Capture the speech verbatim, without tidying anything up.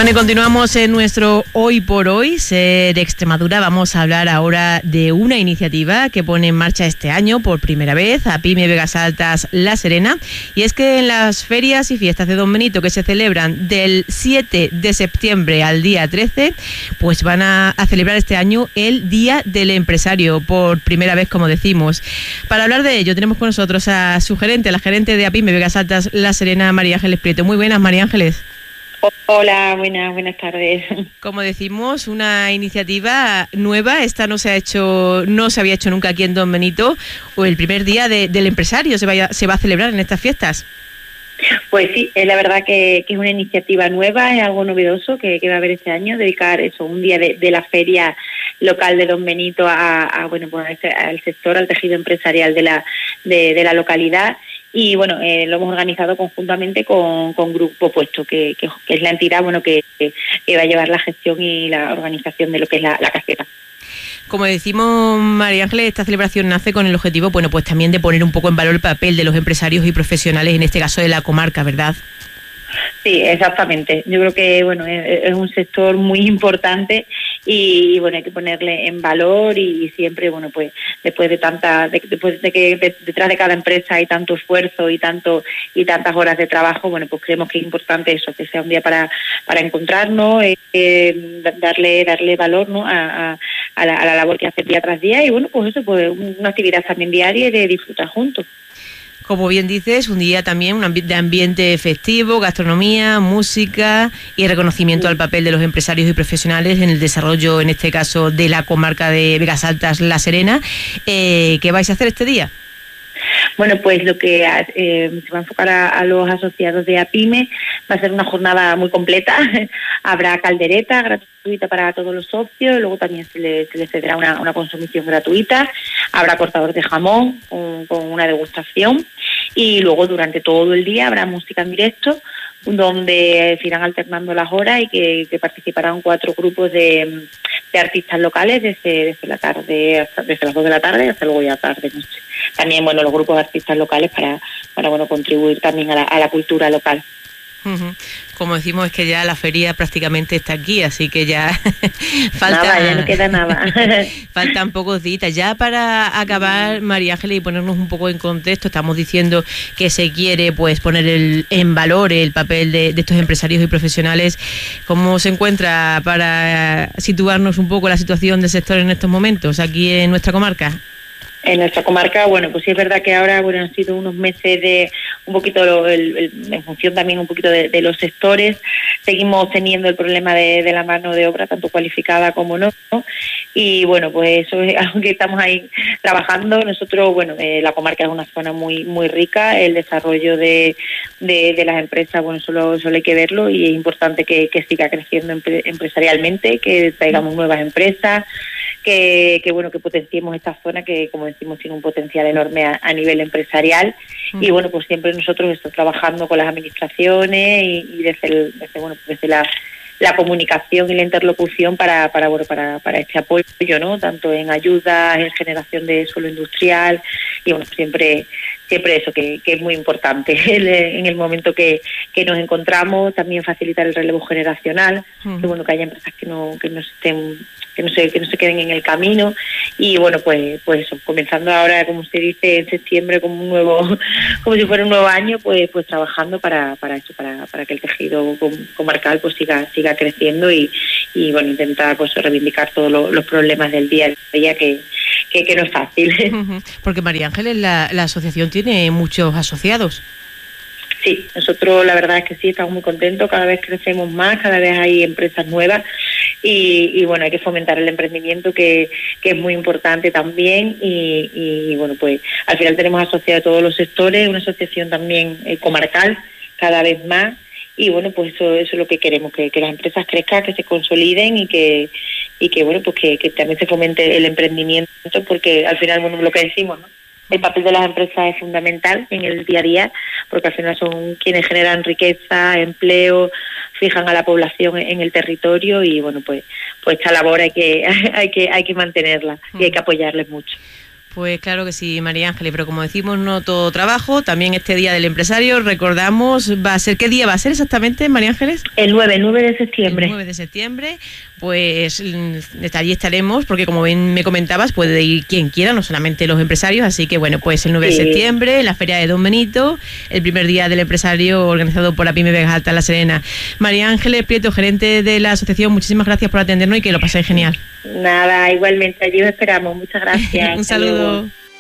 Bueno, y continuamos en nuestro Hoy por Hoy, Ser Extremadura. Vamos a hablar ahora de una iniciativa que pone en marcha este año por primera vez APIME Vegas Altas La Serena, y es que en las ferias y fiestas de Don Benito que se celebran del siete de septiembre al día trece, pues van a, a celebrar este año el Día del Empresario por primera vez, como decimos. Para hablar de ello tenemos con nosotros a su gerente, la gerente de APIME Vegas Altas La Serena, María Ángeles Prieto. Muy buenas, María Ángeles. Hola, buenas, buenas tardes. Como decimos, una iniciativa nueva. Esta no se ha hecho, no se había hecho nunca aquí en Don Benito. O el primer día de, del empresario se, vaya, se va a celebrar en estas fiestas. Pues sí, es la verdad que, que es una iniciativa nueva, es algo novedoso que, que va a haber este año, dedicar eso, un día de, de la feria local de Don Benito a, a bueno, pues a ese, al sector, al tejido empresarial de la de, de la localidad. Y bueno, eh, lo hemos organizado conjuntamente con, con Grupo Puesto, que, que, que es la entidad bueno que, que, que va a llevar la gestión y la organización de lo que es la, la caseta. Como decimos, María Ángeles, esta celebración nace con el objetivo, bueno, pues también de poner un poco en valor el papel de los empresarios y profesionales, en este caso de la comarca, ¿verdad? Sí, exactamente. Yo creo que bueno es, es un sector muy importante y, y bueno hay que ponerle en valor y, y siempre bueno pues después de tanta de, después de que de, detrás de cada empresa hay tanto esfuerzo y tanto y tantas horas de trabajo, bueno pues creemos que es importante eso, que sea un día para para encontrarnos, eh, eh, darle darle valor, ¿no? a, a, a, la, a la labor que hace día tras día y bueno pues eso pues una actividad también diaria y de disfrutar juntos. Como bien dices, un día también un ambi- de ambiente festivo, gastronomía, música y reconocimiento sí. al papel de los empresarios y profesionales en el desarrollo, en este caso, de la comarca de Vegas Altas La Serena. Eh, ¿Qué vais a hacer este día? Bueno, pues lo que eh, se va a enfocar a, a los asociados de APIME va a ser una jornada muy completa. Habrá caldereta gratuita para todos los socios, luego también se les se le cederá una, una consumición gratuita, habrá cortador de jamón con, con una degustación y luego durante todo el día habrá música en directo donde se irán alternando las horas y que, que participarán cuatro grupos de, de artistas locales desde, desde la tarde hasta desde las dos de la tarde hasta luego ya tarde noche. También bueno los grupos de artistas locales para para bueno contribuir también a la, a la cultura local. Uh-huh. Como decimos, es que ya la feria prácticamente está aquí, así que ya falta nada, ya no queda nada. Faltan pocos días. Ya para acabar, María Ángeles, y ponernos un poco en contexto, estamos diciendo que se quiere pues poner el, en valor el papel de, de estos empresarios y profesionales. ¿Cómo se encuentra para situarnos un poco la situación del sector en estos momentos aquí en nuestra comarca? En nuestra comarca, bueno, pues sí es verdad que ahora bueno han sido unos meses de un poquito, el, el, en función también un poquito de, de los sectores, seguimos teniendo el problema de, de la mano de obra, tanto cualificada como no, ¿no? Y bueno, pues eso es algo que estamos ahí trabajando. Nosotros, bueno, eh, la comarca es una zona muy muy rica, el desarrollo de, de, de las empresas, bueno, solo, solo hay que verlo y es importante que, que siga creciendo empre, empresarialmente, que traigamos nuevas empresas, que, que bueno que potenciemos esta zona que como decimos tiene un potencial enorme a, a nivel empresarial mm. y bueno pues siempre nosotros estamos trabajando con las administraciones y, y desde, el, desde bueno desde la, la comunicación y la interlocución para para bueno para para este apoyo, ¿no? Tanto en ayudas, en generación de suelo industrial y bueno siempre siempre eso que, que es muy importante en el momento que, que nos encontramos, también facilitar el relevo generacional, mm. que bueno que haya empresas que no que no estén que no se que no se queden en el camino y bueno pues pues eso, comenzando ahora como usted dice en septiembre como un nuevo como si fuera un nuevo año pues pues trabajando para para eso para para que el tejido comarcal pues siga siga creciendo y y bueno intentar pues reivindicar todos los, los problemas del día a día que que, que no es fácil. Porque María Ángeles, la, la asociación tiene muchos asociados. Sí, nosotros la verdad es que sí, estamos muy contentos, cada vez crecemos más, cada vez hay empresas nuevas y, y bueno, hay que fomentar el emprendimiento que, que es muy importante también y, y bueno, pues al final tenemos asociados todos los sectores, una asociación también eh, comarcal cada vez más y bueno, pues eso, eso es lo que queremos, que, que las empresas crezcan, que se consoliden y que y que bueno, pues que, que también se fomente el emprendimiento porque al final, bueno, lo que decimos, ¿no? El papel de las empresas es fundamental en el día a día, porque al final son quienes generan riqueza, empleo, fijan a la población en el territorio y bueno, pues pues esta labor hay que hay que hay que mantenerla y hay que apoyarles mucho. Pues claro que sí, María Ángeles, pero como decimos, no todo trabajo, también este Día del Empresario, recordamos, va a ser, ¿qué día va a ser exactamente, María Ángeles? El nueve, nueve de septiembre. El nueve de septiembre, pues allí estaremos, porque como bien me comentabas, puede ir quien quiera, no solamente los empresarios, así que bueno, pues el nueve sí. de septiembre, en la Feria de Don Benito, el primer Día del Empresario organizado por APIME Vega Alta La Serena. María Ángeles Prieto, gerente de la asociación, muchísimas gracias por atendernos y que lo paséis genial. Nada, igualmente, allí os esperamos. Muchas gracias. Un saludo.